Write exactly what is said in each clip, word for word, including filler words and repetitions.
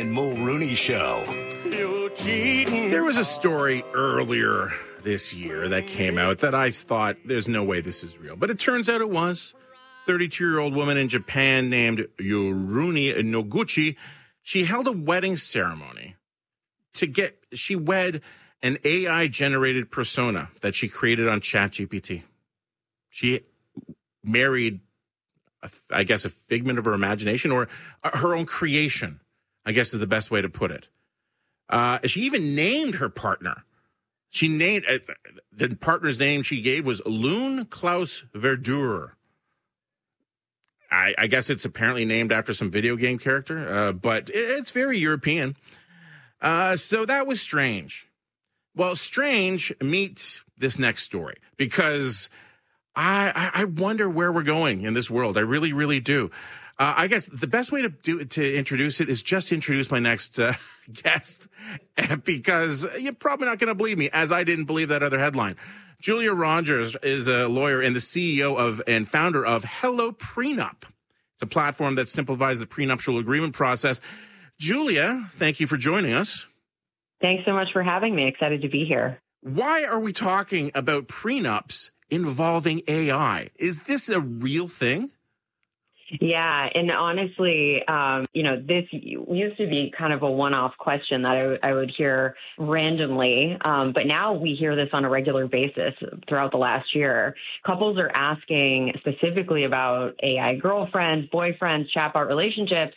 and Mulrooney Show. There was a story earlier this year that came out that I thought there's no way this is real. But it turns out it was. thirty-two-year-old woman in Japan named Yoruni Noguchi. She held a wedding ceremony to get, she wed an A I-generated persona that she created on ChatGPT. She married, a, I guess, a figment of her imagination or her own creation, I guess is the best way to put it. Uh, she even named her partner. She named, uh, the partner's name she gave was Loon Klaus Verdur. I, I guess it's apparently named after some video game character, uh, but it's very European. Uh, so that was strange. Well, strange, meet this next story, because I, I wonder where we're going in this world. I really, really do. Uh, I guess the best way to do to introduce it is just introduce my next uh, guest, because you're probably not going to believe me, as I didn't believe that other headline. Julia Rogers is a lawyer and the C E O of and founder of Hello Prenup. It's a platform that simplifies the prenuptial agreement process. Julia, thank you for joining us. Thanks so much for having me. Excited to be here. Why are we talking about prenups involving A I? Is this a real thing? Yeah. And honestly, um, you know, this used to be kind of a one-off question that I, w- I would hear randomly. Um, but now we hear this on a regular basis throughout the last year. Couples are asking specifically about A I girlfriends, boyfriends, chatbot relationships,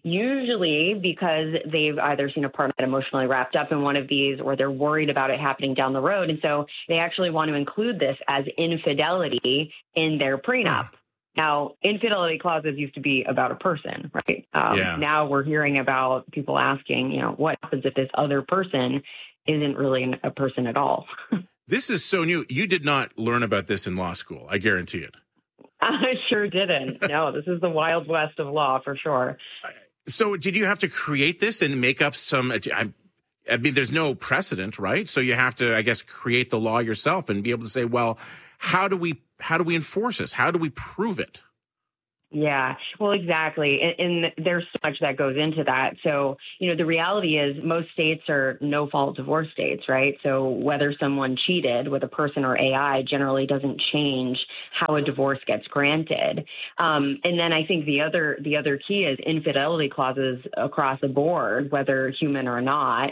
usually because they've either seen a partner that emotionally wrapped up in one of these, or they're worried about it happening down the road. And so they actually want to include this as infidelity in their prenup. Now, infidelity clauses used to be about a person, right? Um, yeah. Now we're hearing about people asking, you know, what happens if this other person isn't really a person at all? This is so new. You did not learn about this in law school, I guarantee it. I sure didn't. No, this is the Wild West of law for sure. So did you have to create this and make up some, I, I mean, there's no precedent, right? So you have to, I guess, create the law yourself and be able to say, well, how do we how do we enforce this? How do we prove it? Yeah, well, exactly. And, and there's so much that goes into that. So, you know, the reality is most states are no-fault divorce states, right? So whether someone cheated with a person or A I generally doesn't change how a divorce gets granted. Um, and then I think the other the other key is infidelity clauses across the board, whether human or not,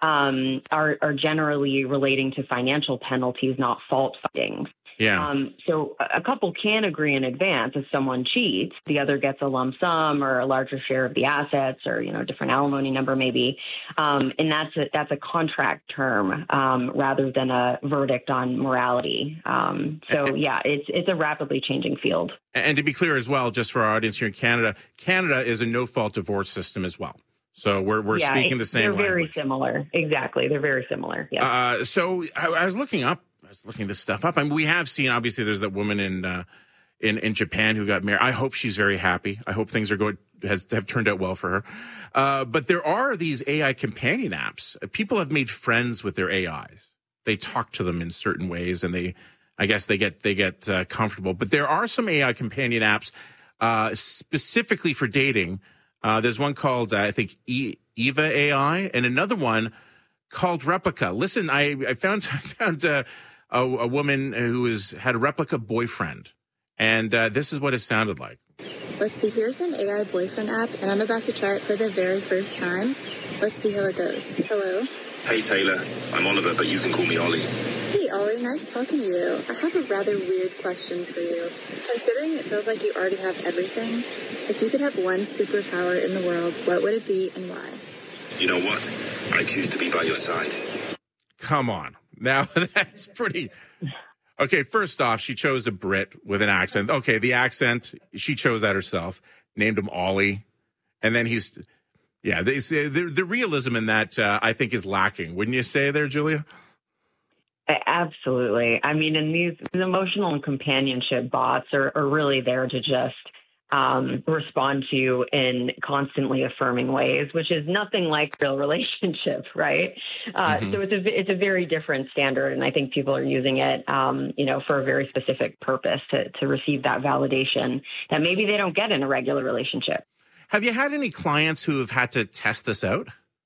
um, are, are generally relating to financial penalties, not fault findings. Yeah. Um, so a couple can agree in advance. If someone cheats, the other gets a lump sum or a larger share of the assets, or, you know, different alimony number maybe. Um, and that's a, that's a contract term um, rather than a verdict on morality. Um, so, yeah, it's it's a rapidly changing field. And to be clear as well, just for our audience here in Canada, Canada is a no-fault divorce system as well. So we're we're yeah, speaking the same language. They're very language. similar. Exactly. They're very similar. Yeah. Uh, so I, I was looking up. I was looking this stuff up. I mean, we have seen, obviously, there's that woman in uh, in in Japan who got married. I hope she's very happy. I hope things are going has have turned out well for her. Uh, but there are these A I companion apps. People have made friends with their A Is. They talk to them in certain ways, and they, I guess, they get they get uh, comfortable. But there are some A I companion apps uh, specifically for dating. Uh, there's one called, uh, I think, e- Eva A I, and another one called Replica. Listen, I, I found I found uh, a, a woman who was had a replica boyfriend, and uh, this is what it sounded like. Let's see, here's an A I boyfriend app, and I'm about to try it for the very first time. Let's see how it goes. Hello? Hey, Taylor. I'm Oliver, but you can call me Ollie. Hey, Ollie. Nice talking to you. I have a rather weird question for you. Considering it feels like you already have everything, if you could have one superpower in the world, what would it be and why? You know what? I choose to be by your side. Come on. Now, that's pretty... Okay, first off, she chose a Brit with an accent. Okay, the accent, she chose that herself. Named him Ollie. And then he's... Yeah, they say the, the realism in that, uh, I think, is lacking. Wouldn't you say there, Julia? Absolutely. I mean, and these, these emotional and companionship bots are, are really there to just um, respond to you in constantly affirming ways, which is nothing like real relationship, right? Uh, Mm-hmm. So it's a it's a very different standard, and I think people are using it, um, you know, for a very specific purpose to to receive that validation that maybe they don't get in a regular relationship. Have you had any clients who have had to test this out?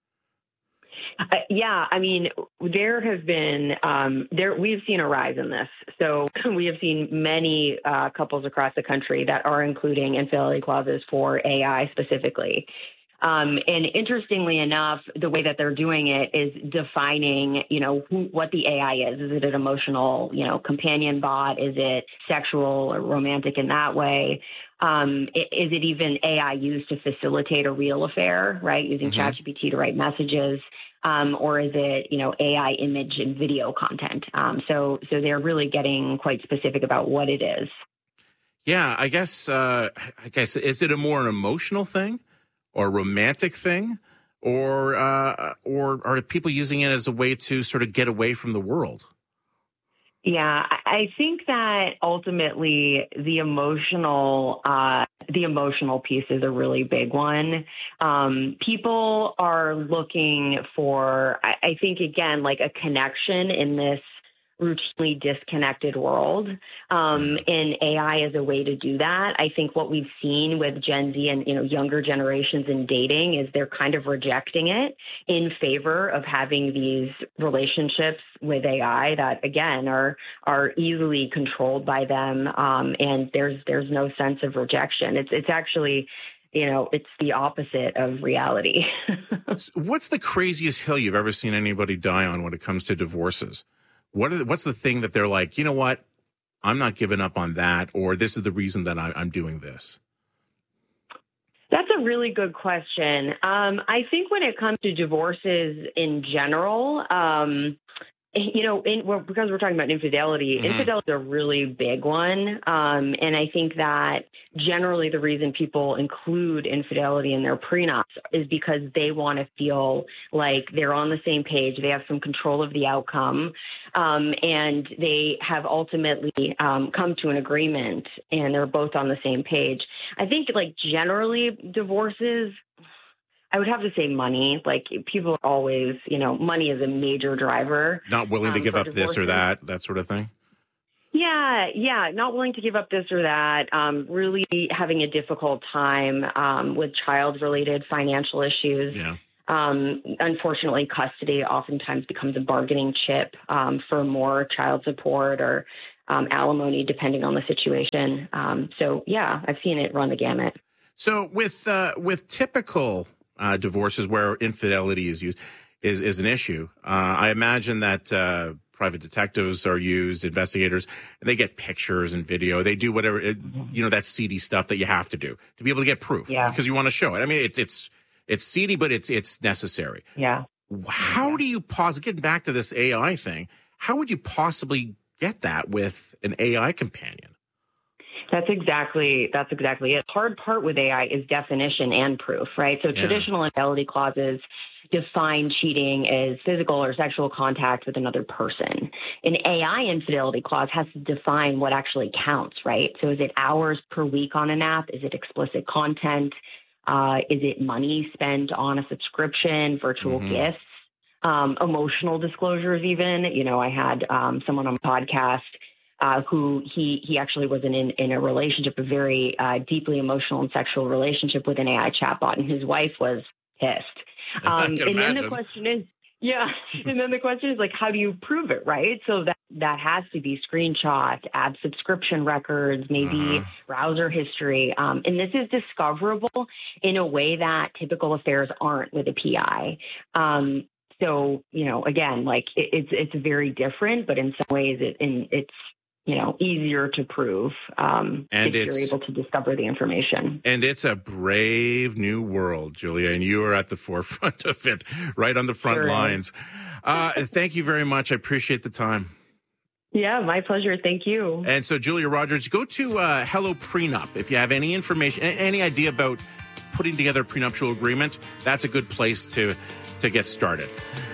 Uh, yeah, I mean, there have been, um, there we've seen a rise in this. So we have seen many uh, couples across the country that are including infidelity clauses for A I specifically. Um, and interestingly enough, the way that they're doing it is defining, you know, who, what the A I is. Is it an emotional, you know, companion bot? Is it sexual or romantic in that way? Um, is it even A I used to facilitate a real affair, right? Using mm-hmm. ChatGPT to write messages. Um, or is it, you know, A I image and video content? Um, so, so they're really getting quite specific about what it is. Yeah, I guess. Uh, I guess is it a more an emotional thing, or a romantic thing, or uh, or are people using it as a way to sort of get away from the world? Yeah, I think that ultimately the emotional, uh, the emotional piece is a really big one. Um, people are looking for, I, I think, again, like a connection in this routinely disconnected world. Um, and A I is a way to do that. I think what we've seen with Gen Z and, you know, younger generations in dating is they're kind of rejecting it in favor of having these relationships with A I that, again, are are easily controlled by them. Um, and there's there's no sense of rejection. It's it's actually, you know, it's the opposite of reality. What's the craziest hill you've ever seen anybody die on when it comes to divorces? What are the, what's the thing that they're like, you know what, I'm not giving up on that, or this is the reason that I, I'm doing this? That's a really good question. Um, I think when it comes to divorces in general, um, you know, in, well, because we're talking about infidelity, mm-hmm. infidelity is a really big one. Um, and I think that generally the reason people include infidelity in their prenups is because they want to feel like they're on the same page. They have some control of the outcome. Um, and they have ultimately um, come to an agreement and they're both on the same page. I think like generally divorces, I would have to say money. Like people are always, you know, money is a major driver. Not willing to um, give up divorces. this or that, that sort of thing. Yeah, yeah, not willing to give up this or that. Um, really having a difficult time um, with child-related financial issues. Yeah. Um, unfortunately, custody oftentimes becomes a bargaining chip um, for more child support or um, alimony, depending on the situation. Um, so, yeah, I've seen it run the gamut. So, with uh, with typical Uh, divorces where infidelity is used is, is an issue. Uh, I imagine that uh, private detectives are used, investigators, and they get pictures and video. They do whatever, it, you know, that seedy stuff that you have to do to be able to get proof yeah. because you want to show it. I mean, it's it's it's seedy, but it's it's necessary. Yeah. How yeah. do you possibly, getting back to this A I thing, how would you possibly get that with an A I companion? That's exactly that's exactly it. The hard part with A I is definition and proof, right? So yeah. traditional infidelity clauses define cheating as physical or sexual contact with another person. An A I infidelity clause has to define what actually counts, right? So is it hours per week on an app? Is it explicit content? Uh, is it money spent on a subscription, virtual mm-hmm. gifts, um, emotional disclosures even? You know, I had um, someone on a podcast Uh, who he he actually was in, in, in a relationship, a very uh, deeply emotional and sexual relationship with an A I chatbot, and his wife was pissed. Um, and imagine. then the question is, yeah, and then the question is like, how do you prove it, right? So that that has to be screenshot, add subscription records, maybe uh-huh. browser history, um, and this is discoverable in a way that typical affairs aren't with a P I. Um, so you know, again, like it, it's it's very different, but in some ways, it in, it's you know, easier to prove um, and if you're able to discover the information. And it's a brave new world, Julia, and you are at the forefront of it, right on the front sure lines. Uh, thank you very much. I appreciate the time. Yeah, my pleasure. Thank you. And so, Julia Rogers, go to uh, Hello Prenup. If you have any information, any idea about putting together a prenuptial agreement, that's a good place to, to get started.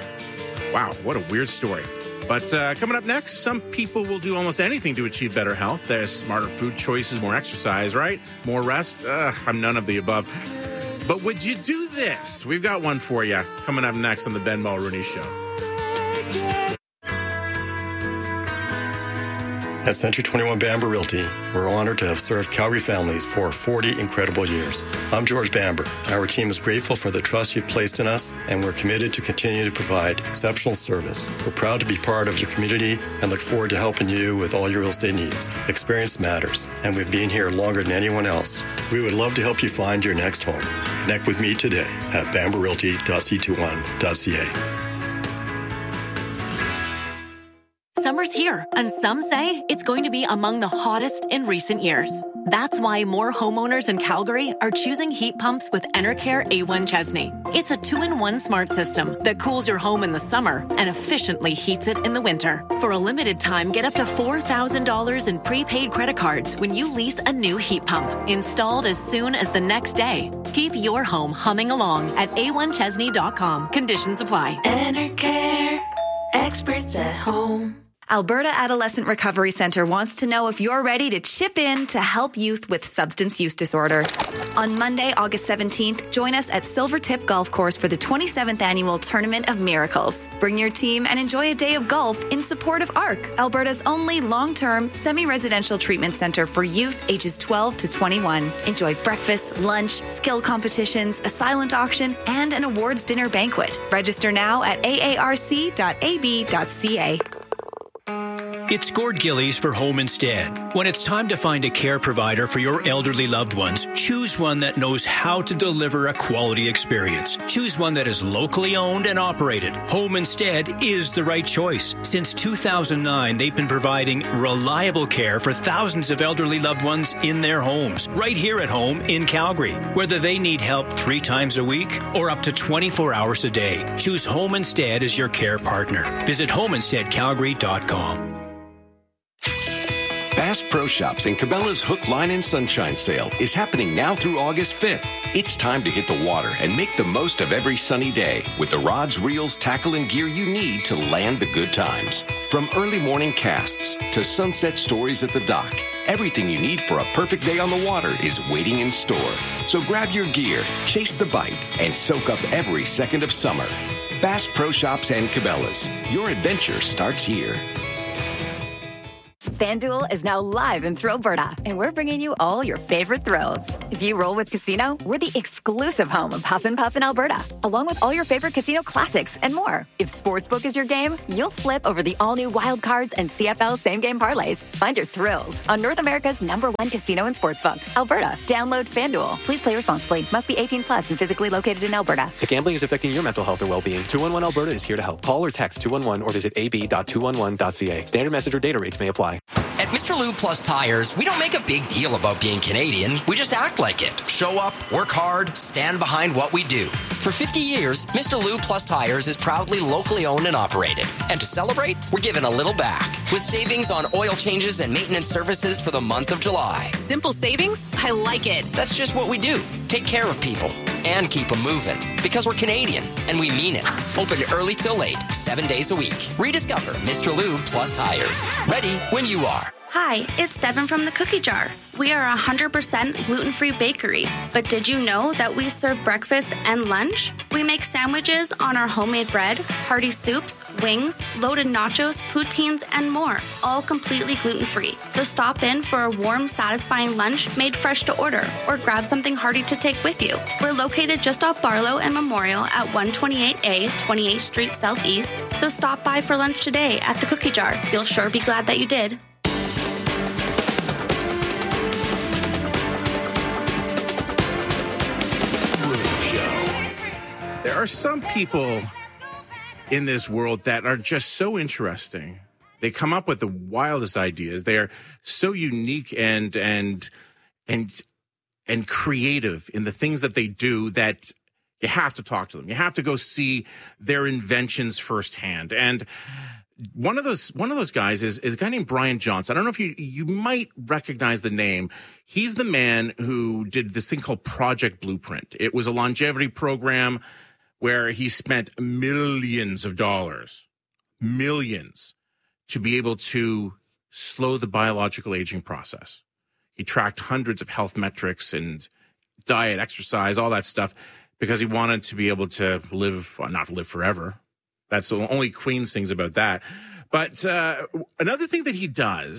Wow, what a weird story. But uh, coming up next, some people will do almost anything to achieve better health. There's smarter food choices, more exercise, right? More rest? Uh, I'm none of the above. But would you do this? We've got one for you coming up next on the Ben Mulroney Show. At Century twenty-one Bamber Realty, we're honored to have served Calgary families for forty incredible years. I'm George Bamber. Our team is grateful for the trust you've placed in us, and we're committed to continue to provide exceptional service. We're proud to be part of your community and look forward to helping you with all your real estate needs. Experience matters, and we've been here longer than anyone else. We would love to help you find your next home. Connect with me today at bamber realty dot c twenty-one dot c a. Summer's here, and some say it's going to be among the hottest in recent years. That's why more homeowners in Calgary are choosing heat pumps with Enercare A one Chesney. It's a two-in-one smart system that cools your home in the summer and efficiently heats it in the winter. For a limited time, get up to four thousand dollars in prepaid credit cards when you lease a new heat pump, installed as soon as the next day. Keep your home humming along at a one chesney dot com. Conditions apply. Enercare, experts at home. Alberta Adolescent Recovery Centre wants to know if you're ready to chip in to help youth with substance use disorder. On Monday, August seventeenth, join us at Silvertip Golf Course for the twenty-seventh Annual Tournament of Miracles. Bring your team and enjoy a day of golf in support of A R C, Alberta's only long-term, semi-residential treatment centre for youth ages twelve to twenty-one. Enjoy breakfast, lunch, skill competitions, a silent auction, and an awards dinner banquet. Register now at a a r c dot a b dot c a. It's Gord Gillies for Home Instead. When it's time to find a care provider for your elderly loved ones, choose one that knows how to deliver a quality experience. Choose one that is locally owned and operated. Home Instead is the right choice. Since two thousand nine, they've been providing reliable care for thousands of elderly loved ones in their homes, right here at home in Calgary. Whether they need help three times a week or up to twenty-four hours a day, choose Home Instead as your care partner. Visit home instead calgary dot com. Bass Pro Shops and Cabela's Hook, Line, and Sunshine Sale is happening now through August fifth. It's time to hit the water and make the most of every sunny day with the rods, reels, tackle, and gear you need to land the good times. From early morning casts to sunset stories at the dock, everything you need for a perfect day on the water is waiting in store. So grab your gear, chase the bite, and soak up every second of summer. Bass Pro Shops and Cabela's. Your adventure starts here. FanDuel is now live in Thrillberta, and we're bringing you all your favorite thrills. If you roll with Casino, we're the exclusive home of Huff and Puff in Alberta, along with all your favorite casino classics and more. If Sportsbook is your game, you'll flip over the all-new Wild Cards and C F L same-game parlays. Find your thrills on North America's number one casino and sportsbook, Alberta. Download FanDuel. Please play responsibly. Must be eighteen plus and physically located in Alberta. If gambling is affecting your mental health or well-being, two one one Alberta is here to help. Call or text two one one or visit a b dot two one one dot c a. Standard message or data rates may apply. At Mister Lube Plus Tires, we don't make a big deal about being Canadian. We just act like it. Show up, work hard, stand behind what we do. For fifty years, Mister Lube Plus Tires is proudly locally owned and operated. And to celebrate, we're giving a little back with savings on oil changes and maintenance services for the month of July. Simple savings? I like it. That's just what we do. Take care of people and keep them moving. Because we're Canadian, and we mean it. Open early till late, seven days a week. Rediscover Mister Lube Plus Tires. Ready when you are. Hi, it's Devin from the Cookie Jar. We are a one hundred percent gluten-free bakery. But did you know that we serve breakfast and lunch? We make sandwiches on our homemade bread, hearty soups, wings, loaded nachos, poutines, and more, all completely gluten-free. So stop in for a warm, satisfying lunch made fresh to order, or grab something hearty to take with you. We're located just off Barlow and Memorial at one twenty-eight A, twenty-eighth Street Southeast. So stop by for lunch today at the Cookie Jar. You'll sure be glad that you did. There are some people in this world that are just so interesting. They come up with the wildest ideas. They are so unique and and and and creative in the things that they do that you have to talk to them. You have to go see their inventions firsthand. And one of those one of those guys is, is a guy named Brian Johnson. I don't know if you you might recognize the name. He's the man who did this thing called Project Blueprint. It was a longevity program where he spent millions of dollars, millions, to be able to slow the biological aging process. He tracked hundreds of health metrics and diet, exercise, all that stuff, because he wanted to be able to live, well, not live forever. That's the only Queen sings about that. But uh, another thing that he does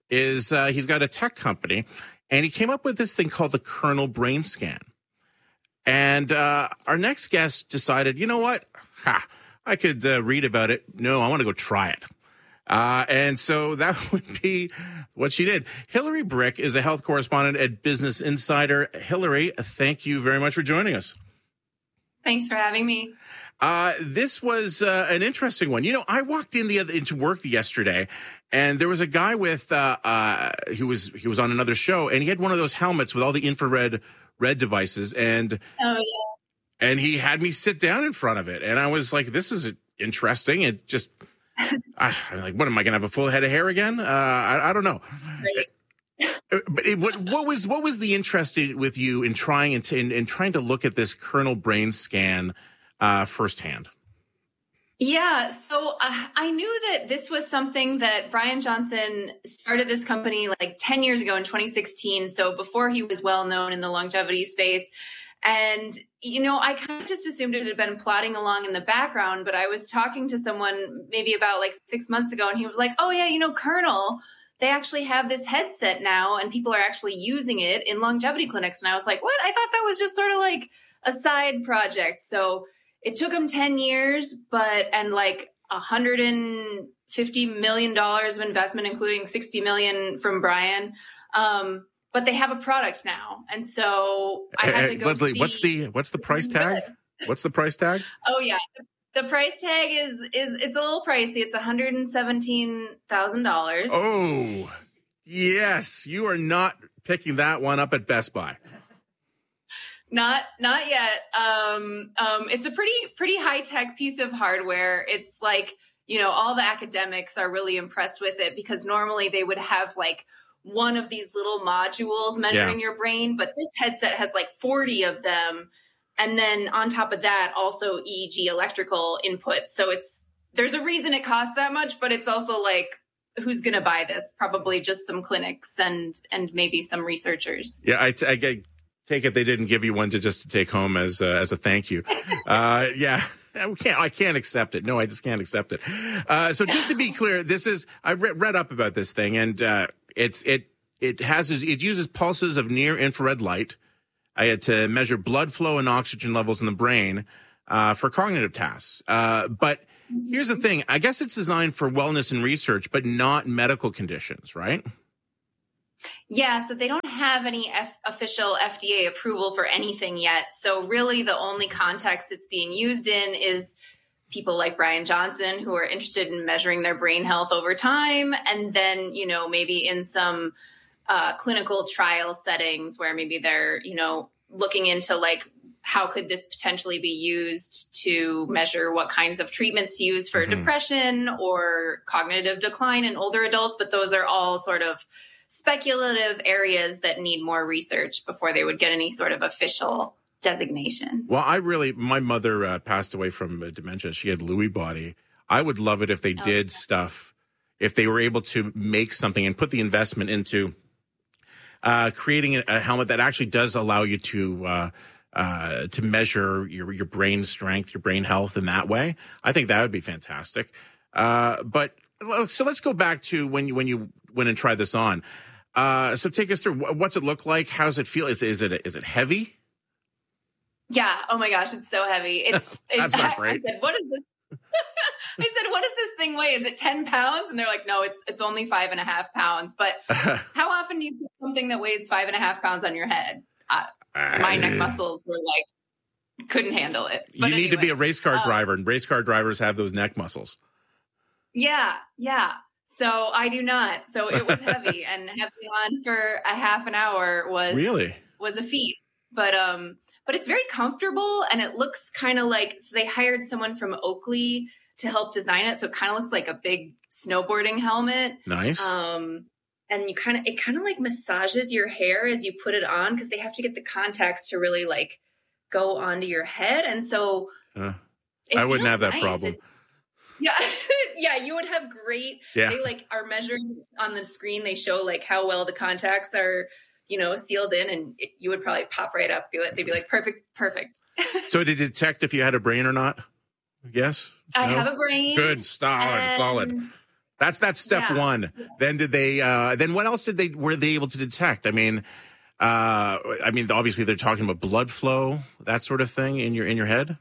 is uh, he's got a tech company, and he came up with this thing called the Kernel Brain Scan. And uh, our next guest decided, you know what? Ha, I could uh, read about it. No, I want to go try it. Uh, and so that would be what she did. Hillary Brick is a health correspondent at Business Insider. Hillary, thank you very much for joining us. Thanks for having me. Uh, this was uh, an interesting one. You know, I walked in the other, into work yesterday, and there was a guy with uh, uh, he was he was on another show, and he had one of those helmets with all the infrared red devices, and oh yeah, and he had me sit down in front of it, and I was like, this is interesting. It just I, I'm like, what am I going to have a full head of hair again? Uh, I, I don't know. Right. But it, what, what was what was the interest with you in trying in, in, in trying to look at this Kernel Brain Scan uh, firsthand? Yeah, so uh, I knew that this was something that Brian Johnson started this company like ten years ago in twenty sixteen. So before he was well known in the longevity space. And, you know, I kind of just assumed it had been plodding along in the background, but I was talking to someone maybe about like six months ago, and he was like, oh yeah, you know, Kernel, they actually have this headset now and people are actually using it in longevity clinics. And I was like, what? I thought that was just sort of like a side project. So it took them ten years, but, and like one hundred fifty million dollars of investment, including sixty million dollars from Brian. Um, But they have a product now, and so I had to go Leslie, see. What's the what's the price tag? What's the price tag? Oh yeah, the price tag is is it's a little pricey. It's one hundred and seventeen thousand dollars. Oh, yes, you are not picking that one up at Best Buy. Not not yet. Um, um, it's a pretty pretty high tech piece of hardware. It's like, you know, all the academics are really impressed with it because normally they would have like one of these little modules measuring yeah. your brain, but this headset has like forty of them. And then on top of that, also E E G electrical inputs. So it's, there's a reason it costs that much, but it's also like, who's going to buy this? Probably just some clinics and, and maybe some researchers. Yeah. I, t- I get, take it they didn't give you one to just to take home as a, as a thank you. uh, yeah. I can't, I can't accept it. No, I just can't accept it. Uh, so just to be clear, this is, I re- read up about this thing, and, uh, it's, it, it has, it uses pulses of near infrared light uh, to measure blood flow and oxygen levels in the brain, uh, for cognitive tasks. Uh, but here's the thing. I guess it's designed for wellness and research, but not medical conditions, right? Yeah, so they don't have any F- official F D A approval for anything yet. So really the only context it's being used in is people like Brian Johnson who are interested in measuring their brain health over time. And then, you know, maybe in some uh, clinical trial settings where maybe they're, you know, looking into like, how could this potentially be used to measure what kinds of treatments to use for mm-hmm. depression or cognitive decline in older adults. But those are all sort of speculative areas that need more research before they would get any sort of official designation. Well, I really, my mother uh, passed away from uh, dementia. She had Lewy body. I would love it if they oh, did yeah. stuff, if they were able to make something and put the investment into uh, creating a, a helmet that actually does allow you to uh, uh, to measure your your brain strength, your brain health in that way. I think that would be fantastic. Uh, but so let's go back to when you when you went and tried this on. Uh, so take us through. What's it look like? How does it feel? Is is it is it heavy? Yeah. Oh my gosh, it's so heavy. It's, That's it's not great. I said, what is this? I said, what does this thing weigh? Is it ten pounds? And they're like, no, it's it's only five and a half pounds. But how often do you put something that weighs five and a half pounds on your head? Uh, my neck muscles were like, couldn't handle it. But you need anyway, to be a race car um, driver, and race car drivers have those neck muscles. Yeah, yeah. So I do not. So it was heavy, and having on for a half an hour was really was a feat. But um, but it's very comfortable, and it looks kind of like, so they hired someone from Oakley to help design it, so it kind of looks like a big snowboarding helmet. Nice. Um, and you kind of it kind of like massages your hair as you put it on, because they have to get the contacts to really like go onto your head, and so uh, I wouldn't have that nice. problem. It, Yeah, yeah, you would have great. Yeah. They like are measuring on the screen. They show like how well the contacts are, you know, sealed in, and it, you would probably pop right up. Be like, they'd be like, perfect, perfect. So did it detect if you had a brain or not? Yes. I no? have a brain. Good, solid, solid. That's that's step Yeah. one. Then did they? Uh, then what else did they? Were they able to detect? I mean, uh, I mean, obviously they're talking about blood flow, that sort of thing in your in your head.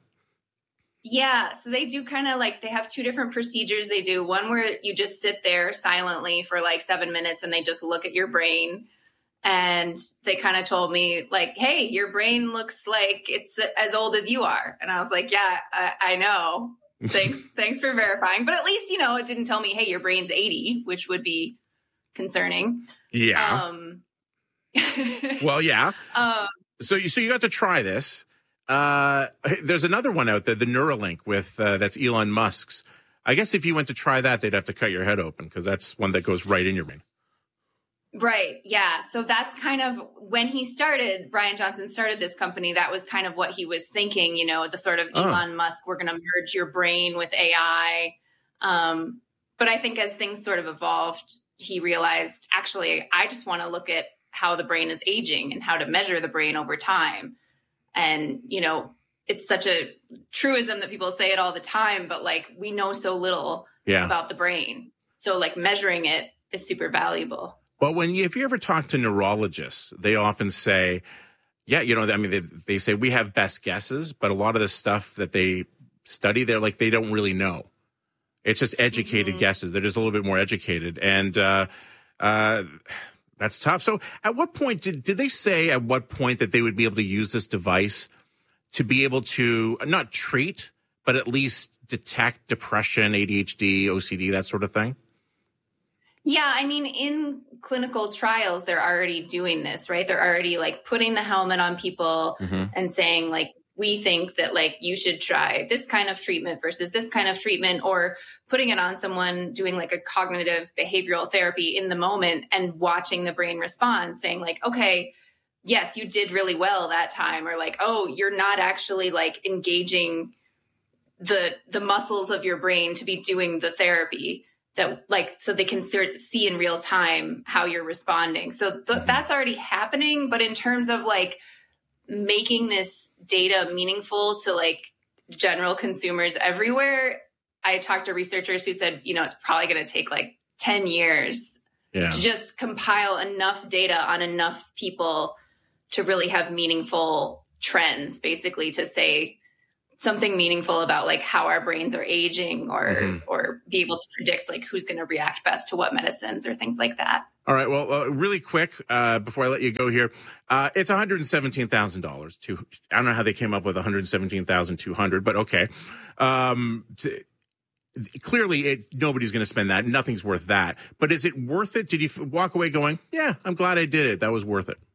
Yeah, so they do kind of like, they have two different procedures they do. One where you just sit there silently for like seven minutes and they just look at your brain. And they kind of told me like, hey, your brain looks like it's as old as you are. And I was like, yeah, I, I know. Thanks. Thanks for verifying. But at least, you know, it didn't tell me, hey, your brain's eighty, which would be concerning. Yeah. Um, Well, yeah. um, So you so you got to try this. Uh, there's another one out there, the Neuralink with uh, that's Elon Musk's. I guess if you went to try that, they'd have to cut your head open because that's one that goes right in your brain. Right. Yeah. So that's kind of when he started, Brian Johnson started this company. That was kind of what he was thinking, you know, the sort of Oh. Elon Musk, we're going to merge your brain with A I. Um, but I think as things sort of evolved, he realized, actually, I just want to look at how the brain is aging and how to measure the brain over time. And, you know, it's such a truism that people say it all the time, but like we know so little Yeah. about the brain. So like measuring it is super valuable. Well, when you, if you ever talk to neurologists, they often say, yeah, you know, I mean, they, they say we have best guesses, but a lot of the stuff that they study, they're like, they don't really know. It's just educated Mm-hmm. guesses. They're just a little bit more educated. And, uh, uh, that's tough. So at what point did, did they say at what point that they would be able to use this device to be able to not treat, but at least detect depression, A D H D, O C D, that sort of thing? Yeah, I mean, in clinical trials, they're already doing this, right? They're already like putting the helmet on people Mhm. and saying like, we think that like you should try this kind of treatment versus this kind of treatment, or putting it on someone doing like a cognitive behavioral therapy in the moment and watching the brain respond, saying like, okay, yes, you did really well that time. Or like, oh, you're not actually like engaging the, the muscles of your brain to be doing the therapy. That like, so they can sort of see in real time how you're responding. So th- that's already happening. But in terms of like making this data meaningful to like general consumers everywhere, I talked to researchers who said, you know, it's probably going to take like ten years Yeah. to just compile enough data on enough people to really have meaningful trends, basically to say something meaningful about like how our brains are aging, or Mhm. or be able to predict like who's going to react best to what medicines or things like that. All right. Well, uh, really quick, uh, before I let you go here, uh, it's one hundred seventeen thousand dollars. To I don't know how they came up with one hundred seventeen thousand two hundred dollars, but okay. Um, to, clearly, it, nobody's going to spend that. Nothing's worth that. But is it worth it? Did you f- walk away going, yeah, I'm glad I did it. That was worth it.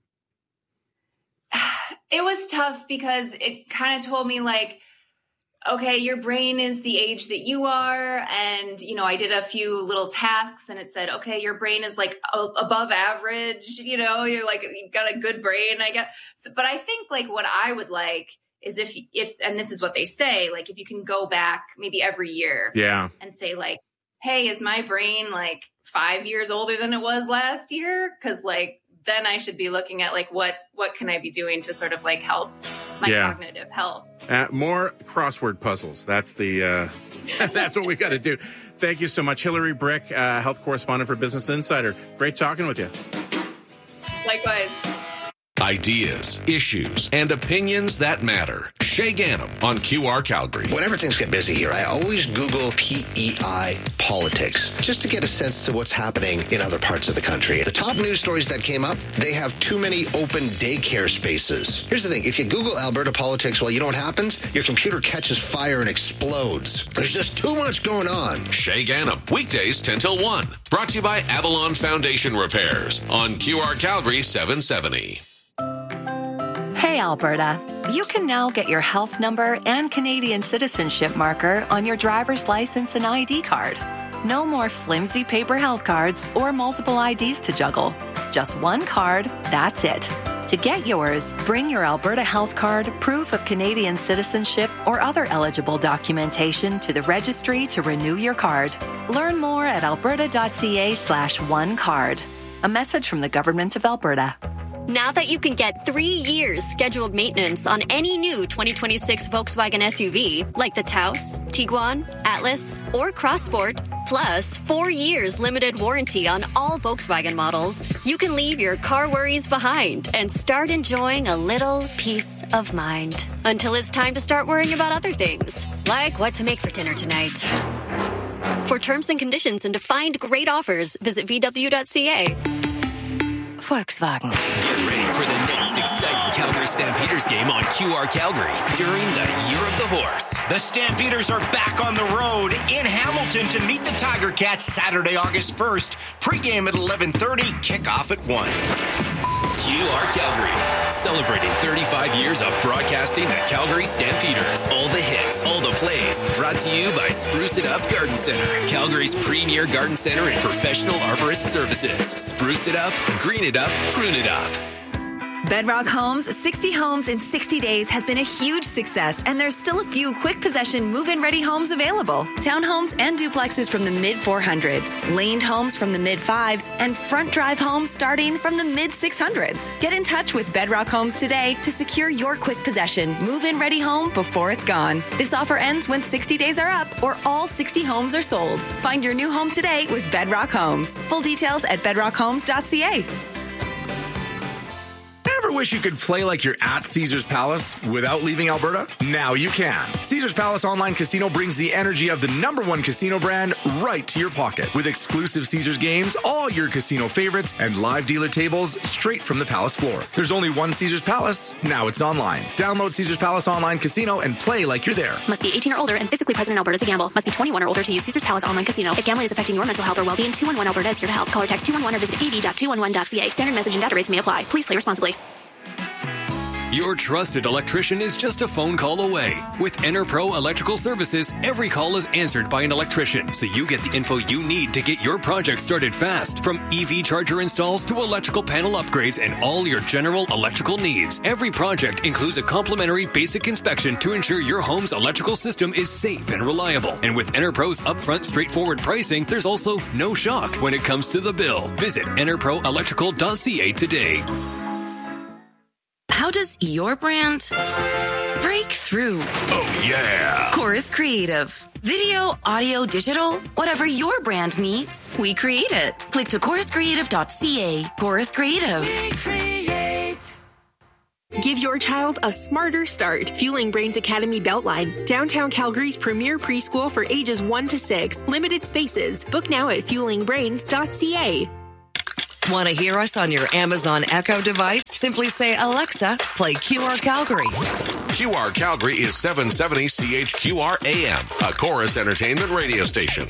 It was tough because it kind of told me like, okay, your brain is the age that you are. And, you know, I did a few little tasks and it said, okay, your brain is like a- above average, you know, you're like, you've got a good brain, I guess. So, but I think like what I would like is if, if, and this is what they say, like if you can go back maybe every year Yeah. and say like, hey, is my brain like five years older than it was last year? Cause like, then I should be looking at like, what, what can I be doing to sort of like help my Yeah. cognitive health? Uh, more crossword puzzles. That's the uh, that's what we got to do. Thank you so much, Hillary Brick, uh, health correspondent for Business Insider. Great talking with you. Likewise. Ideas, issues, and opinions that matter. Shay Ganem on Q R Calgary. Whenever things get busy here, I always Google P E I politics just to get a sense to what's happening in other parts of the country. The top news stories that came up, they have too many open daycare spaces. Here's the thing. If you Google Alberta politics, well, you know what happens? Your computer catches fire and explodes. There's just too much going on. Shay Ganem, weekdays ten till one. Brought to you by Avalon Foundation Repairs on Q R Calgary seven seventy. Hey, Alberta. You can now get your health number and Canadian citizenship marker on your driver's license and I D card. No more flimsy paper health cards or multiple I Ds to juggle. Just one card, that's it. To get yours, bring your Alberta Health Card, proof of Canadian citizenship, or other eligible documentation to the registry to renew your card. Learn more at alberta.ca slash one card. A message from the Government of Alberta. Now that you can get three years scheduled maintenance on any new twenty twenty-six Volkswagen S U V, like the Taos, Tiguan, Atlas, or Crossport, plus four years limited warranty on all Volkswagen models, you can leave your car worries behind and start enjoying a little peace of mind. Until it's time to start worrying about other things, like what to make for dinner tonight. For terms and conditions and to find great offers, visit V W dot C A. Volkswagen. Get ready for the next exciting Calgary Stampeders game on Q R Calgary during the Year of the Horse. The Stampeders are back on the road in Hamilton to meet the Tiger Cats Saturday, August first. Pre-game at eleven thirty, kickoff at one. Q R Calgary, celebrating thirty-five years of broadcasting the Calgary Stampeders. All the hits, all the plays, brought to you by Spruce It Up Garden Center, Calgary's premier garden center and professional arborist services. Spruce it up, green it up, prune it up. Bedrock Homes, sixty homes in sixty days has been a huge success, and there's still a few quick possession move-in ready homes available. Townhomes and duplexes from the mid four hundreds, laned homes from the mid fives, and front drive homes starting from the mid six hundreds. Get in touch with Bedrock Homes today to secure your quick possession move-in ready home before it's gone. This offer ends when sixty days are up or all sixty homes are sold. Find your new home today with Bedrock Homes. Full details at bedrock homes dot c a. Ever wish you could play like you're at Caesars Palace without leaving Alberta? Now you can. Caesars Palace Online Casino brings the energy of the number one casino brand right to your pocket. With exclusive Caesars games, all your casino favorites, and live dealer tables straight from the Palace floor. There's only one Caesars Palace. Now it's online. Download Caesars Palace Online Casino and play like you're there. Must be eighteen or older and physically present in Alberta to gamble. Must be twenty-one or older to use Caesars Palace Online Casino. If gambling is affecting your mental health or well-being, two one one Alberta is here to help. Call or text two one one or visit a v dot two one one dot c a. Standard message and data rates may apply. Please play responsibly. Your trusted electrician is just a phone call away. With EnerPro Electrical Services, every call is answered by an electrician, so you get the info you need to get your project started fast. From E V charger installs to electrical panel upgrades and all your general electrical needs, every project includes a complimentary basic inspection to ensure your home's electrical system is safe and reliable. And with EnerPro's upfront straightforward pricing, there's also no shock when it comes to the bill. Visit ener pro electrical dot c a today. How does your brand break through? Oh, yeah. Chorus Creative. Video, audio, digital, whatever your brand needs, we create it. Click to chorus creative dot c a. Chorus Creative. We create. Give your child a smarter start. Fueling Brains Academy Beltline, downtown Calgary's premier preschool for ages one to six. Limited spaces. Book now at fueling brains dot c a. Want to hear us on your Amazon Echo device? Simply say, Alexa, play Q R Calgary. Q R Calgary is seven seventy C H Q R A M, a Chorus Entertainment radio station.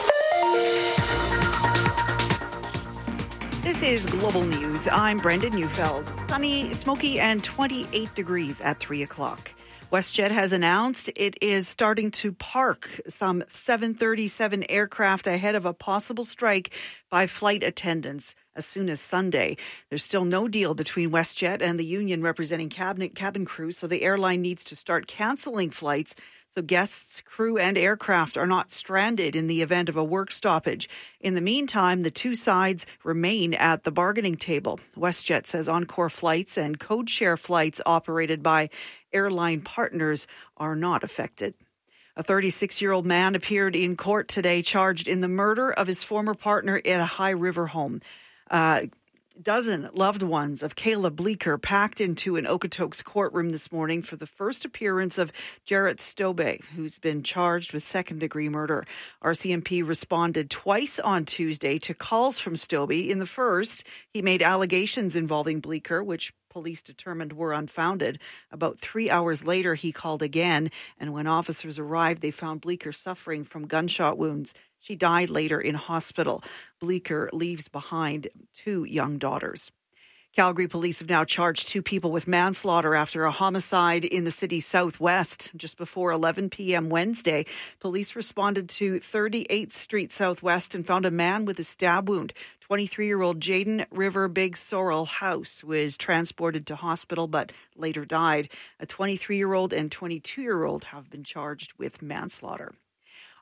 This is Global News. I'm Brendan Neufeld. Sunny, smoky, and twenty-eight degrees at three o'clock. WestJet has announced it is starting to park some seven thirty-seven aircraft ahead of a possible strike by flight attendants as soon as Sunday. There's still no deal between WestJet and the union representing cabin, cabin crew, so the airline needs to start cancelling flights so guests, crew, and aircraft are not stranded in the event of a work stoppage. In the meantime, the two sides remain at the bargaining table. WestJet says Encore flights and code-share flights operated by airline partners are not affected. A thirty-six-year-old man appeared in court today charged in the murder of his former partner at a High River home. Uh, dozen loved ones of Kayla Bleeker packed into an Okotoks courtroom this morning for the first appearance of Jarrett Stobbe, who's been charged with second-degree murder. R C M P responded twice on Tuesday to calls from Stobbe. In the first, he made allegations involving Bleeker, which police determined were unfounded. About three hours later, he called again, and when officers arrived, they found Bleeker suffering from gunshot wounds. She died later in hospital. Bleeker leaves behind two young daughters. Calgary police have now charged two people with manslaughter after a homicide in the city's southwest. Just before eleven p.m. Wednesday, police responded to thirty-eighth Street Southwest and found a man with a stab wound. twenty-three-year-old Jaden River Big Sorrel House was transported to hospital but later died. A twenty-three-year-old and twenty-two-year-old have been charged with manslaughter.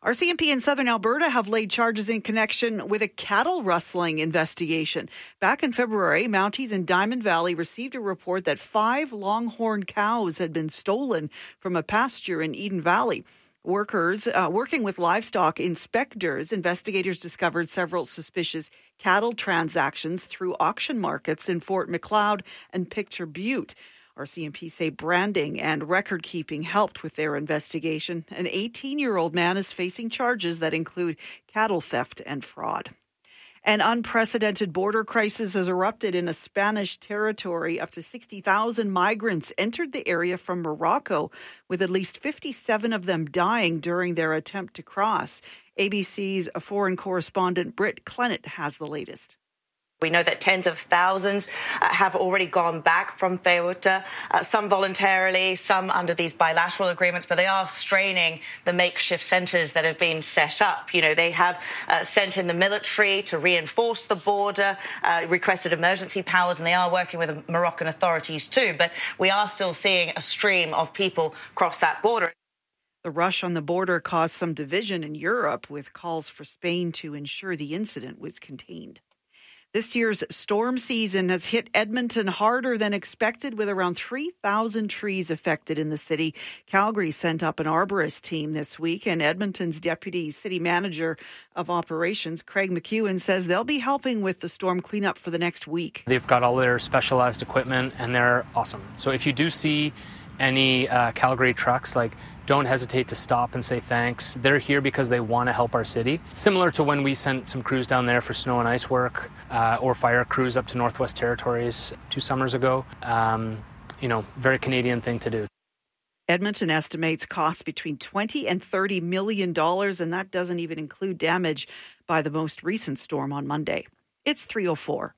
R C M P in southern Alberta have laid charges in connection with a cattle rustling investigation. Back in February, Mounties in Diamond Valley received a report that five longhorn cows had been stolen from a pasture in Eden Valley. Workers uh, working with livestock inspectors, investigators discovered several suspicious cattle transactions through auction markets in Fort Macleod and Picture Butte. R C M P say branding and record-keeping helped with their investigation. An eighteen-year-old man is facing charges that include cattle theft and fraud. An unprecedented border crisis has erupted in a Spanish territory. Up to sixty thousand migrants entered the area from Morocco, with at least fifty-seven of them dying during their attempt to cross. A B C's foreign correspondent Britt Clennett has the latest. We know that tens of thousands uh, have already gone back from Ceuta, uh, some voluntarily, some under these bilateral agreements, but they are straining the makeshift centres that have been set up. You know, they have uh, sent in the military to reinforce the border, uh, requested emergency powers, and they are working with the Moroccan authorities too. But we are still seeing a stream of people cross that border. The rush on the border caused some division in Europe, with calls for Spain to ensure the incident was contained. This year's storm season has hit Edmonton harder than expected, with around three thousand trees affected in the city. Calgary sent up an arborist team this week, and Edmonton's Deputy City Manager of Operations, Craig McEwen, says they'll be helping with the storm cleanup for the next week. They've got all their specialized equipment, and they're awesome. So if you do see any uh, Calgary trucks, like, don't hesitate to stop and say thanks. They're here because they want to help our city. Similar to when we sent some crews down there for snow and ice work uh, or fire crews up to Northwest Territories two summers ago. Um, you know, very Canadian thing to do. Edmonton estimates costs between twenty and thirty million dollars, and that doesn't even include damage by the most recent storm on Monday. It's three oh four.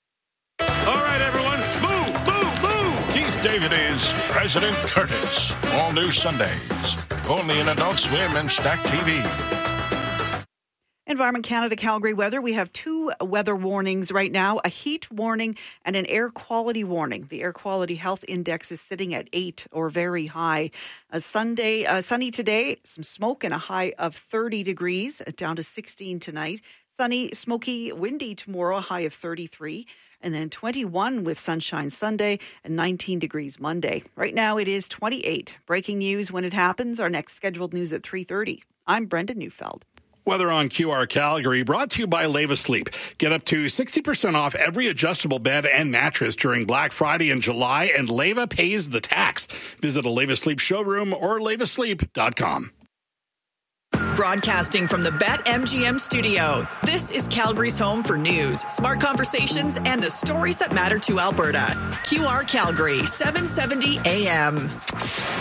All right, everyone, move, move, move! Keith David is President Curtis. All new Sundays, only in Adult Swim and Stack T V. Environment Canada Calgary weather. We have two weather warnings right now, a heat warning and an air quality warning. The air quality health index is sitting at eight or very high. A Sunday, uh, sunny today, some smoke and a high of thirty degrees, down to sixteen tonight. Sunny, smoky, windy tomorrow, a high of thirty-three. And then twenty-one with sunshine Sunday and nineteen degrees Monday. Right now it is twenty-eight. Breaking news when it happens. Our next scheduled news at three thirty. I'm Brenda Neufeld. Weather on Q R Calgary, brought to you by Leva Sleep. Get up to sixty percent off every adjustable bed and mattress during Black Friday in July, and Leva pays the tax. Visit a Leva Sleep showroom or leva sleep dot com. Broadcasting from the BetMGM studio, this is Calgary's home for news, smart conversations, and the stories that matter to Alberta. Q R Calgary, seven seventy A M.